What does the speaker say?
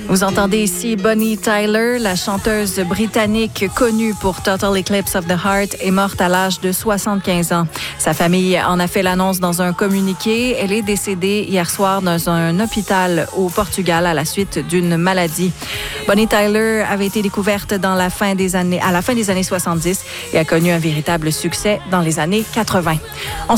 Vous entendez ici Bonnie Tyler, la chanteuse britannique connue pour Total Eclipse of the Heart, est morte à l'âge de 75 ans. Sa famille en a fait l'annonce dans un communiqué. Elle est décédée hier soir dans un hôpital au Portugal à la suite d'une maladie. Bonnie Tyler avait été découverte à la fin des années 70 et a connu un véritable succès dans les années 80.